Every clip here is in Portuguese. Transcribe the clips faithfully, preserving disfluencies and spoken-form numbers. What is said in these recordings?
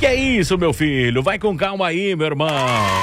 Que é isso, meu filho? Vai com calma aí, meu irmão.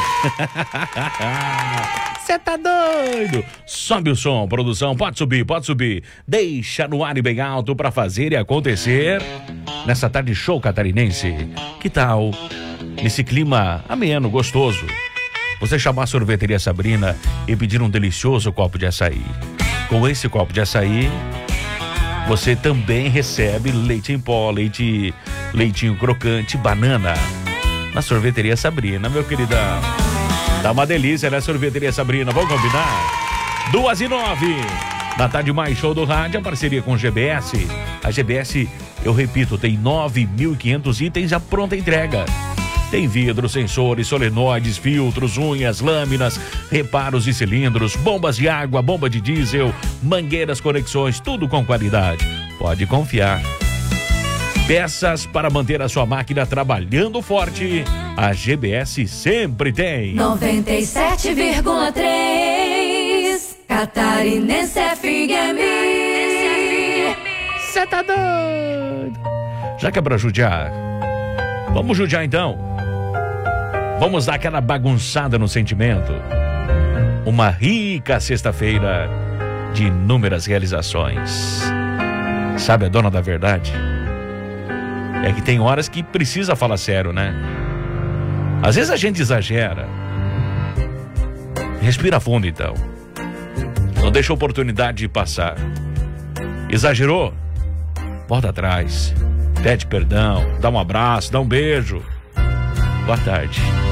Você tá doido? Sobe o som, produção. Pode subir, pode subir. Deixa no ar e bem alto pra fazer e acontecer nessa tarde show catarinense. Que tal? Nesse clima ameno, gostoso, você chamar a Sorveteria Sabrina e pedir um delicioso copo de açaí. Com esse copo de açaí, você também recebe leite em pó, leite, leitinho crocante, banana. Na Sorveteria Sabrina, meu queridão. Tá uma delícia, né, Sorveteria Sabrina? Vamos combinar? Duas e nove. Na tarde mais show do rádio, a parceria com G B S. A G B S, eu repito, tem nove mil e quinhentos itens à pronta entrega. Tem vidros, sensores, solenoides, filtros, unhas, lâminas, reparos de cilindros, bombas de água, bomba de diesel, mangueiras, conexões, tudo com qualidade. Pode confiar. Peças para manter a sua máquina trabalhando forte, a G B S sempre tem. noventa e sete vírgula três Catarinense F M. Cê tá doido? Já que é pra judiar, vamos judiar então. Vamos dar aquela bagunçada no sentimento. Uma rica sexta-feira de inúmeras realizações. Sabe a dona da verdade? É que tem horas que precisa falar sério, né? Às vezes a gente exagera. Respira fundo, então. Não deixa a oportunidade passar. Exagerou? Volta atrás. Pede perdão, dá um abraço, dá um beijo. Boa tarde.